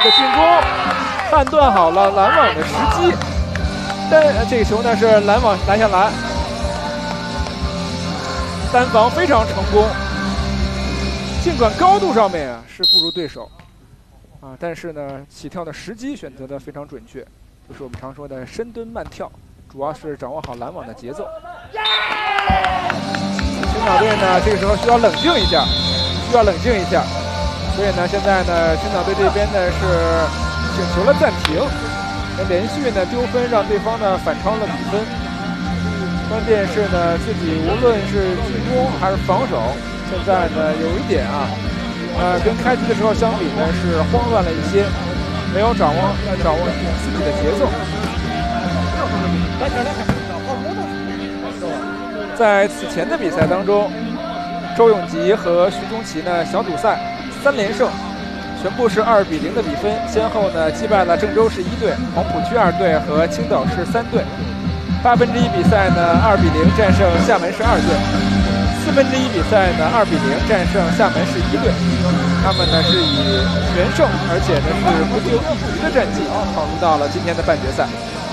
的进攻，判断好了拦网的时机，但这个球呢是拦网拦下来，单防非常成功。尽管高度上面啊是不如对手，啊，但是呢起跳的时机选择的非常准确，就是我们常说的深蹲慢跳，主要是掌握好拦网的节奏。青岛队呢这个时候需要冷静一下，所以呢现在呢青岛队这边呢是请求了暂停，连续呢丢分让对方呢反超了比分。关键是呢自己无论是进攻还是防守，现在呢有一点啊，跟开局的时候相比呢是慌乱了一些，没有掌握自己的节奏。在此前的比赛当中，周永吉和徐宗奇呢小组赛3连胜，全部是2比0的比分，先后呢击败了郑州市1队、黄浦区2队和青岛市3队。1/8比赛呢2比0战胜厦门市2队，1/4比赛呢2比0战胜厦门市1队。他们呢是以全胜，而且呢是不丢一局的战绩闯入到了今天的半决赛。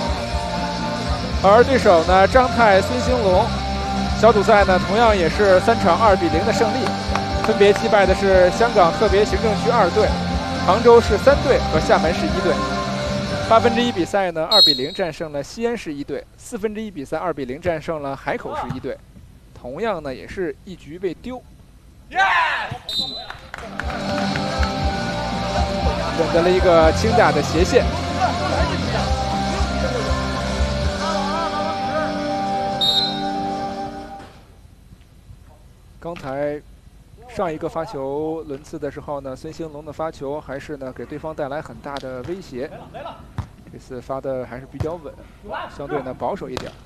而对手呢张泰、孙兴龙，小组赛呢同样也是3场2比0的胜利，分别击败的是香港特别行政区2队、杭州市3队和厦门市1队。1/8比赛呢2比0战胜了西安市1队，1/4比赛2比0战胜了海口市1队，同样呢也是一局被丢。选择了一个轻打的斜线。刚才上一个发球轮次的时候呢，孙兴龙的发球还是呢给对方带来很大的威胁。这次发的还是比较稳，相对呢保守一点。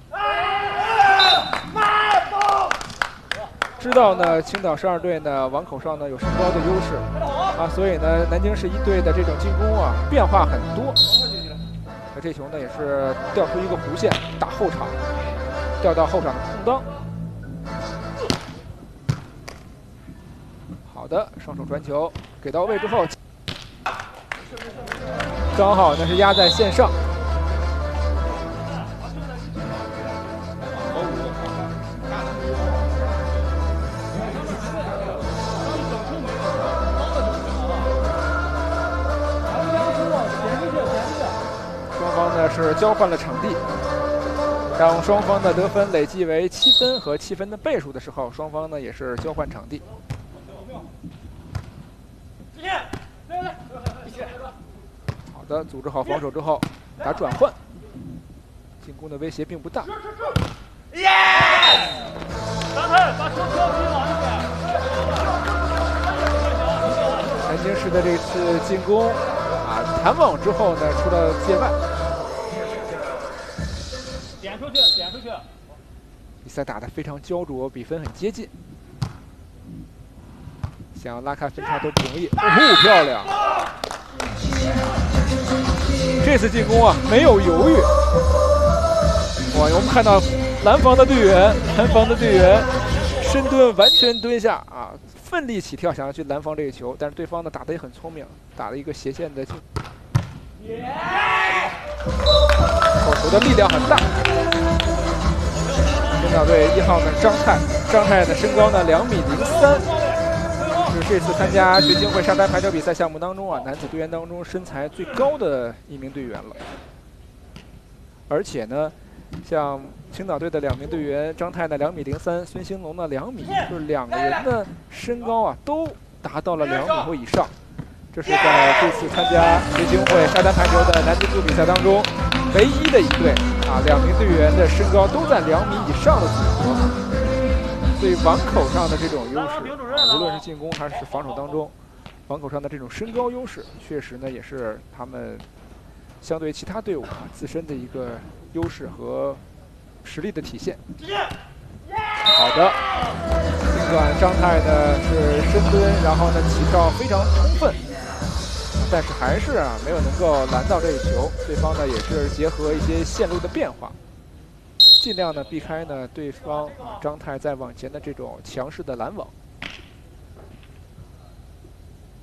知道呢青岛市2队呢网口上呢有身高的优势啊，所以呢南京市1队的这种进攻啊变化很多。那这球呢也是调出一个弧线打后场，调到后场的空当。好的，双手传球给到位之后，刚好呢是压在线上。双方呢是交换了场地，当双方的得分累计为7分和7分的倍数的时候，双方呢也是交换场地。好的，组织好防守之后打转换，进攻的威胁并不大。南京市的这次进攻啊，弹网之后呢出到界外，点出去。比赛打得非常焦灼，比分很接近。想要拉开分差都不容易。漂亮！这次进攻啊，没有犹豫。哇，我们看到蓝防的队员深蹲，完全蹲下啊，奋力起跳，想要去拦防这个球，但是对方呢打得也很聪明，打了一个斜线的进。手球的力量很大。青岛队1号呢张泰的身高呢2.03米。是这次参加学青会沙滩排球比赛项目当中啊，男子队员当中身材最高的一名队员了。而且呢，像青岛队的2名队员，张泰呢2.03米，孙兴龙呢2米，就是2个人的身高啊都达到了2米或以上。这是在这次参加学青会沙滩排球的男子组比赛当中唯一的一队啊，2名队员的身高都在2米以上的组合。所以网口上的这种优势，无论是进攻还是防守当中，网口上的这种身高优势，确实呢也是他们相对其他队伍自身的一个优势和实力的体现。好的，尽管张泰呢是深蹲，然后呢起跳非常充分，但是还是没有能够拦到这一球。对方呢也是结合一些线路的变化，尽量呢避开呢对方张泰在网前的这种强势的拦网。